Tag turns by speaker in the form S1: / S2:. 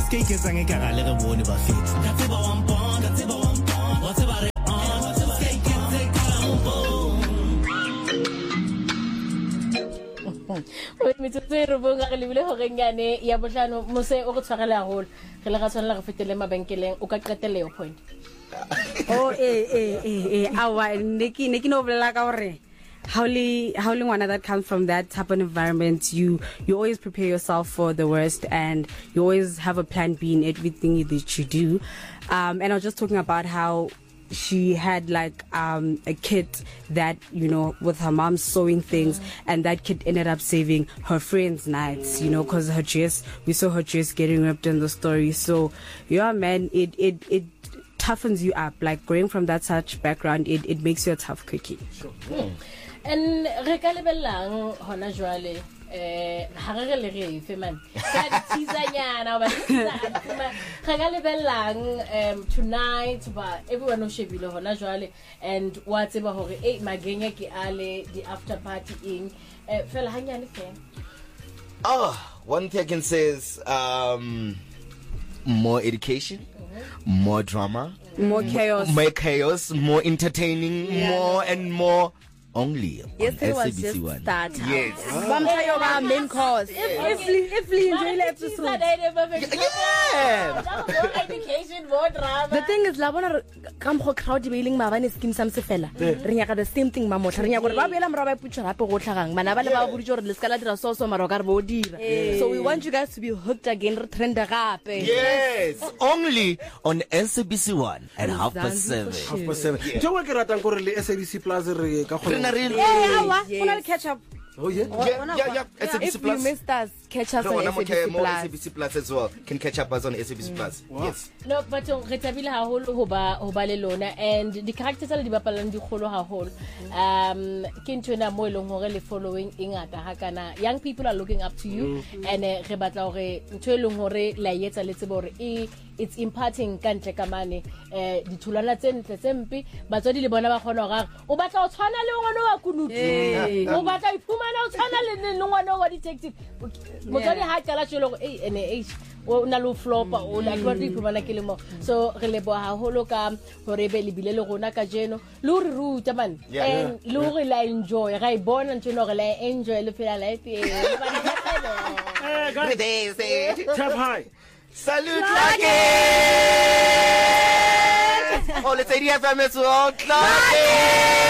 S1: Ska iketsang e ka ga le re bone ba fetsa ka tseba wa mpon ka tseba wa mpon wa tseba re ska iketse ka
S2: Wait, me tse re bonga re lebile hore nyane ya botlano mose o go tshwarela hole re le ga tshwanela re fetele mabenkeleng o ka qetele yo point.
S3: Oh awa neki no bolela ka hore howling one that comes from that type of environment, you always prepare yourself for the worst and you always have a plan B in everything that you do. And I was just talking about how she had like a kid that, you know, with her mom sewing things, and that kid ended up saving her friend's nights, you know, because her dress, we saw her dress getting ripped in the story. So yeah, man, it toughens you up. Like going from that such background, it makes you a tough cookie.
S1: Sure.
S2: And re ka lebelang hona jwale ha re le re fe man ka tsizanyana ba re ka lebelang tonight ba everyone o shebile hona jwale and wa tseba hore magenya ke ale the after party in fela hanyane fe.
S4: One thing I can say is more education, more drama,
S3: more chaos,
S4: more entertaining, more and more. Only
S5: yesterday was just
S4: one.
S5: Start.
S4: Yes.
S5: Our main course.
S3: If we enjoy the episode.
S2: Education, more drama.
S5: The thing is, labona come ho crowd debating mabane scheme sam se fela. Re nya ka the same thing ma motla. Re nya gore ba bela mra ba putsa hape go tlhagang. Mana ba le ba buri jore le skala dira so mara ka re bo dira. So we want you guys to be hooked again re trend gape.
S4: Yes. Only on SABC1 at 7:30.
S6: 7:30. Jo wa ke ratang gore le SABC Plus re ka go
S3: Really? Catch up.
S6: Oh yeah.
S4: Yeah. SABC
S5: If
S4: Plus.
S5: you missed us, catch us on SABC
S4: more
S5: Plus.
S4: SABC Plus as well. Can catch up us on SABC Plus.
S6: Wow.
S4: Yes.
S2: No, but re tabile haholo ho ba le lona, and the characters tsa di bapalang di kholo haholo. Ke ntwena mo eleng hore le following ingata ha kana. Young people are looking up to you, and re batla hore ntwe eleng hore la yetsa le tsebo hore it's imparting kantle ka mane ditholwana tsentle tsempi batswadi le bona ba khona hore o batla o tshwana le ngwana wa kunupi o batla iphumana o tshwana le ngwana wa detective motswadi ha tsala tshelo ene o na lo flopa o la twa iphumana ke le mo. So re le bo haholo ka hore be le bile le rona ka jeno le re ruta man and le re la enjoy ga ibona ntsheno re la enjoy le phela life bana ba
S6: guys, tap high.
S4: Salute Lucky! Oh, let's say the FM as well. Lucky!